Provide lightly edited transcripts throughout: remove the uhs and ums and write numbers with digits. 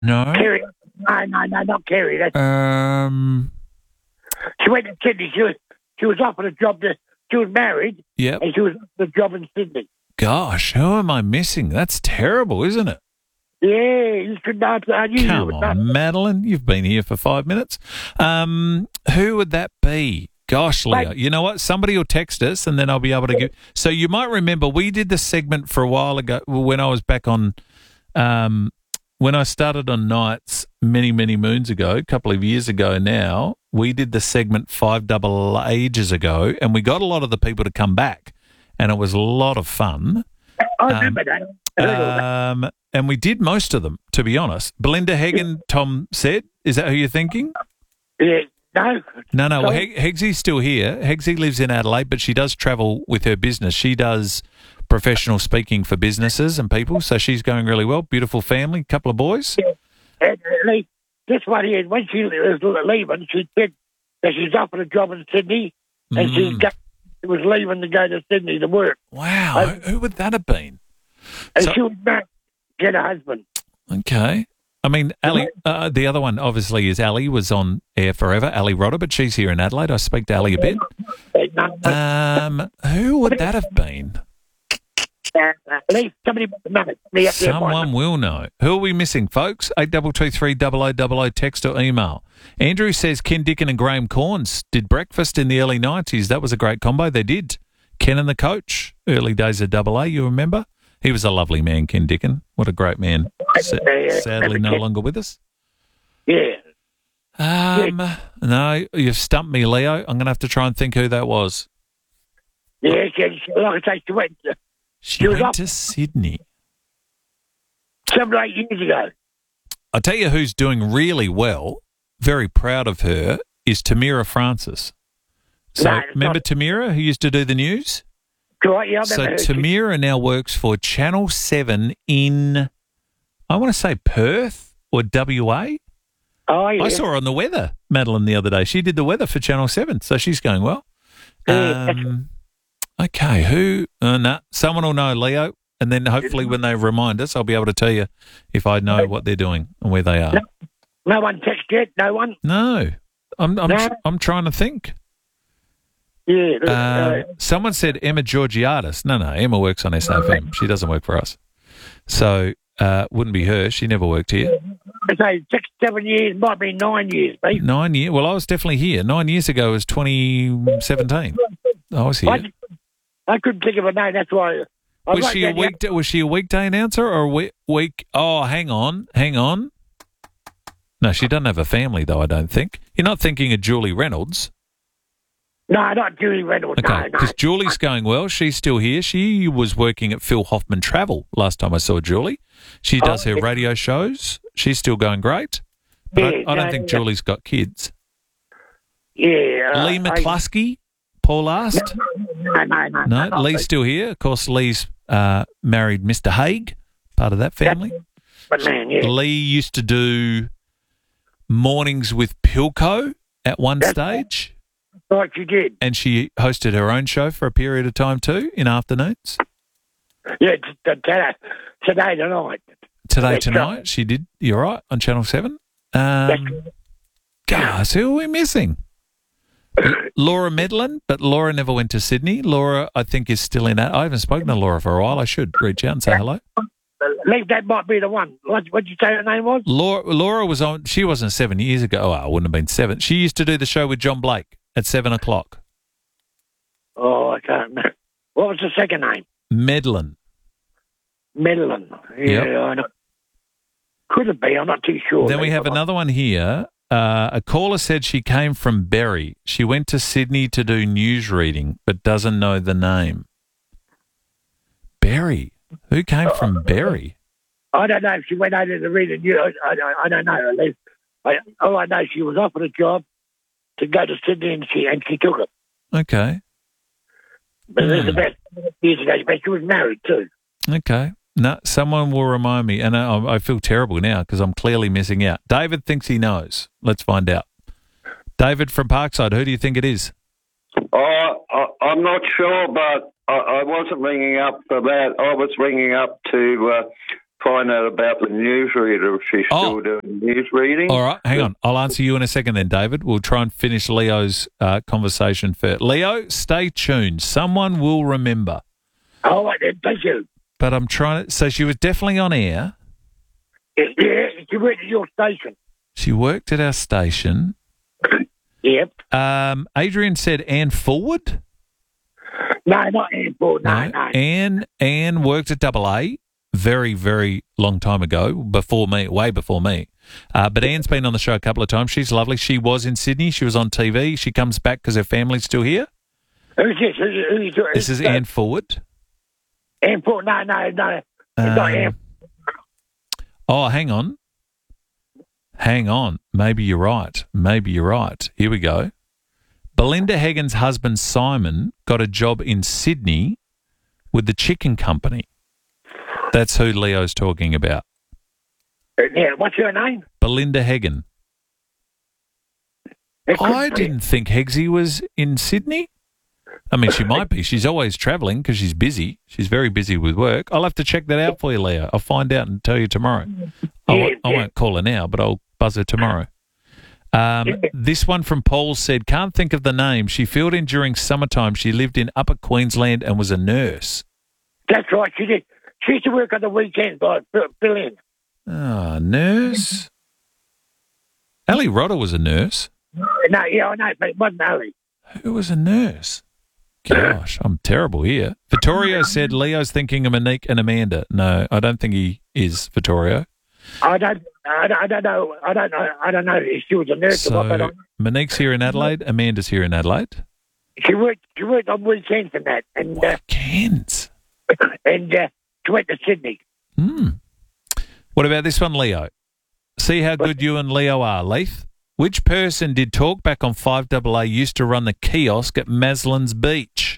No. Kerry. No, not Kerry. She went to Sydney. She was offered a job. She was married. Yep. And she was offered a job in Sydney. Gosh, who am I missing? That's terrible, isn't it? Yeah, you should know. Come on, Madeline. You've been here for 5 minutes. Who would that be? Gosh, Leo. You know what? Somebody will text us and then I'll be able to give. So you might remember we did the segment for a while ago when I was back on, when I started on nights many, many moons ago, a couple of years ago now, we did the segment 5 double ages ago and we got a lot of the people to come back and it was a lot of fun. I remember that. And we did most of them, to be honest. Belinda Hagen, Tom said, is that who you're thinking? Yeah, no. No. Well, Hegsy's still here. Hegsy lives in Adelaide, but she does travel with her business. She does professional speaking for businesses and people, so she's going really well. Beautiful family, couple of boys. Yeah. And this one here, when she was leaving, she said that she's offered a job in Sydney and she was leaving to go to Sydney to work. Wow, who would that have been? And she was married to get a husband. Okay. I mean, Ali, the other one obviously is Ali, was on air forever, Ali Rodder, but she's here in Adelaide. I speak to Ali a bit. Who would that have been? Someone will know. Who are we missing, folks? 8223 text or email. Andrew says Ken Dickin and Graham Corns did breakfast in the early 90s. That was a great combo. They did. Ken and the coach, early days of Double A, you remember? He was a lovely man, Ken Dickin. What a great man. Sadly no longer with us. Yeah. No, you've stumped me, Leo. I'm going to have to try and think who that was. Yeah, like I say, she went to Sydney 7 or 8 years ago. I'll tell you who's doing really well, very proud of her, is Tamira Francis. So remember Tamira, who used to do the news? Right, yeah, so Tamira now works for Channel 7 in, I want to say Perth or WA. Oh, yeah. I saw her on the weather, Madeline, the other day. She did the weather for Channel 7, so she's going well. Okay, who? Someone will know, Leo, and then hopefully when they remind us, I'll be able to tell you if I know what they're doing and where they are. No one texted yet? No one? No. I'm trying to think. Yeah. Someone said Emma Georgiadis. No, Emma works on SAFM. She doesn't work for us. So wouldn't be her. She never worked here. I say 6, 7 years, might be 9 years, mate. 9 years? Well, I was definitely here. 9 years ago was 2017. I was here. I couldn't think of a name, that's why. Was she a weekday announcer or a week? Oh, hang on. No, she doesn't have a family, though, I don't think. You're not thinking of Julie Reynolds? No, not Julie Reynolds. Okay, because no. Julie's going well. She's still here. She was working at Phil Hoffman Travel last time I saw Julie. She does her radio shows. She's still going great. But I don't think Julie's got kids. Yeah. Lee McCluskey, Paul asked. No, Lee's still here. Of course, Lee's married Mr. Haig, part of that family. Lee used to do mornings with Pilco at one stage. Right, she did. And she hosted her own show for a period of time too, in afternoons. Yeah, today tonight. Today tonight, she did. You're right, on Channel 7. Guys, who are we missing? Laura Medlin, but Laura never went to Sydney. Laura, I think, is still in that. I haven't spoken to Laura for a while. I should reach out and say hello. That might be the one. What did you say her name was? Laura was on. She wasn't 7 years ago. Oh, it wouldn't have been 7. She used to do the show with John Blake at 7 o'clock. Oh, I can't remember. What was the second name? Medlin. Yeah, yep. I know. Could it be? I'm not too sure. Then we have another one here. A caller said she came from Berry. She went to Sydney to do news reading, but doesn't know the name. Berry? Who came from Berry? I don't know if she went over to read the news. I don't know. All I know, she was offered a job to go to Sydney and she took it. Okay. But it was about years ago, but she was married too. Okay. No, someone will remind me, and I feel terrible now because I'm clearly missing out. David thinks he knows. Let's find out. David from Parkside, who do you think it is? I'm not sure, but I wasn't ringing up for that. I was ringing up to find out about the newsreader if she's still doing news reading. All right, hang on. I'll answer you in a second then, David. We'll try and finish Leo's conversation first. Leo, stay tuned. Someone will remember. All right, then. Thank you. But I'm trying to... So she was definitely on air. Yeah, she worked at your station. She worked at our station. Yep. Adrian said Anne Forward. No, not Anne Forward. No. Anne worked at AA very, very long time ago, before me, way before me. But Anne's been on the show a couple of times. She's lovely. She was in Sydney. She was on TV. She comes back because her family's still here. Who's this? This is Anne Forward. Anne Forward? No. It's not Anne. Oh, hang on. Maybe you're right. Here we go. Belinda Hagen's husband, Simon, got a job in Sydney with the chicken company. That's who Leo's talking about. Yeah, what's her name? Belinda Hagen. I didn't think Hegsy was in Sydney. I mean, she might be. She's always travelling because she's busy. She's very busy with work. I'll have to check that out for you, Leo. I'll find out and tell you tomorrow. I won't call her now, but I'll buzz her tomorrow. This one from Paul said, can't think of the name. She filled in during summertime. She lived in Upper Queensland and was a nurse. That's right, she did. She used to work on the weekends, like fill in. Ah, nurse. Ali Rodder was a nurse. No, yeah, I know, but it wasn't Ali. Who was a nurse? Gosh, I'm terrible here. Vittorio said Leo's thinking of Monique and Amanda. No, I don't think he is, Vittorio. I don't know if she was a nurse or what. But Monique's here in Adelaide. Amanda's here in Adelaide. She worked on weekends and that. And, weekends? And she went to Sydney. What about this one, Leo? See how good you and Leo are, Leith. Which person did Talkback on 5AA used to run the kiosk at Maslin's Beach?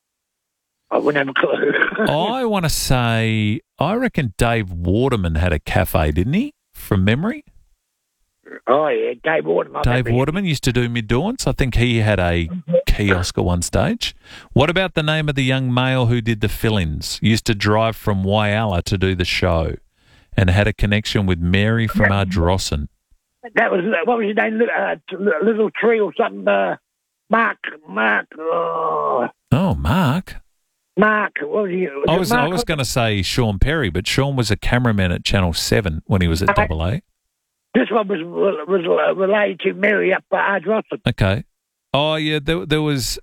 I wouldn't have a clue. I want to say, I reckon Dave Waterman had a cafe, didn't he? From memory? Oh, yeah, Dave Waterman. Dave Waterman used to do mid-dawns. I think he had a kiosk at one stage. What about the name of the young male who did the fill-ins? Used to drive from Whyalla to do the show and had a connection with Mary from Ardrossan. That was, what was his name? Little Tree or something? Mark. Oh, Mark. Mark, what was he? I was going to say Sean Perry, but Sean was a cameraman at Channel 7 when he was at AA. This one was related to Mary up by Ardrossan. Okay. Oh yeah, there was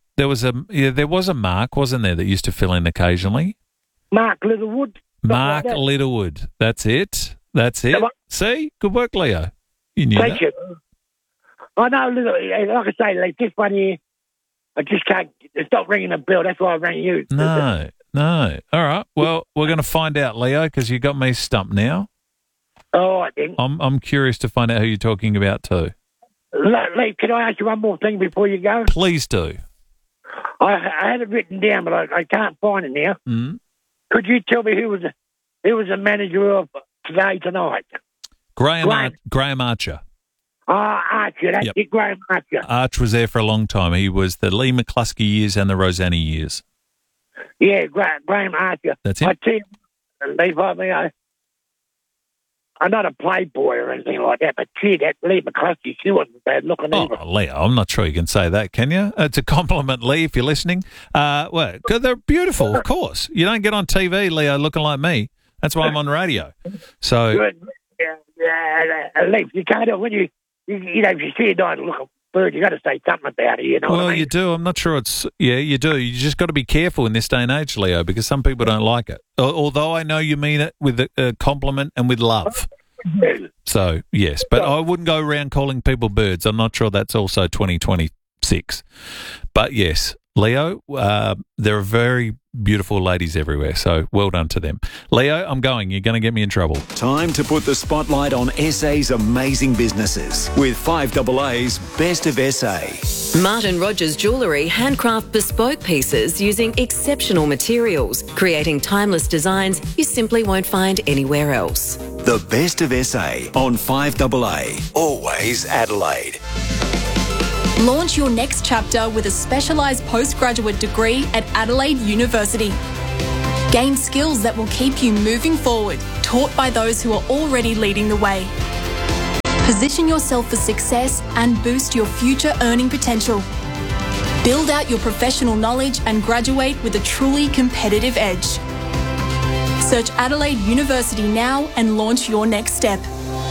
a Mark, wasn't there, that used to fill in occasionally? Mark Littlewood. Mark Littlewood. That's it. See, good work, Leo. You knew Thank you. I know, like I say, like this one here, I just can't. It's not ringing a bell. That's why I rang you. No. All right. Well, we're going to find out, Leo, because you got me stumped now. All right, then. I'm curious to find out who you're talking about too. Lee, can I ask you one more thing before you go? Please do. I had it written down, but I can't find it now. Mm. Could you tell me who was the manager of Tonight? Graham Archer. Archer. That's it, Graham Archer. Arch was there for a long time. He was the Lee McCluskey years and the Rosanna years. Yeah, Graham Archer. That's it. I tell you, Lee, I'm not a playboy or anything like that, but gee, that Lee McCluskey, she wasn't bad looking either. Oh, Leo, I'm not sure you can say that, can you? It's a compliment, Lee, if you're listening. Well, 'cause they're beautiful, of course. You don't get on TV, Leo, looking like me. That's why I'm on radio. So, good. Lee, you can't do it when you if you see a nice looking bird, you got to say something about it. You know. Well, what I mean? you do. I'm not sure it's. Yeah, you do. You just got to be careful in this day and age, Leo, because some people don't like it. Although I know you mean it with a compliment and with love. So yes, but I wouldn't go around calling people birds. I'm not sure that's also 2026. But yes, Leo, there are very beautiful ladies everywhere, so well done to them. Leo, I'm going. You're going to get me in trouble. Time to put the spotlight on SA's amazing businesses with 5AA's Best of SA. Martin Rogers Jewellery handcraft bespoke pieces using exceptional materials, creating timeless designs you simply won't find anywhere else. The Best of SA on 5AA. Always Adelaide. Launch your next chapter with a specialised postgraduate degree at Adelaide University. Gain skills that will keep you moving forward taught by those who are already leading the way. Position yourself for success and boost your future earning potential. Build out your professional knowledge and graduate with a truly competitive edge. Search Adelaide University now and launch your next step.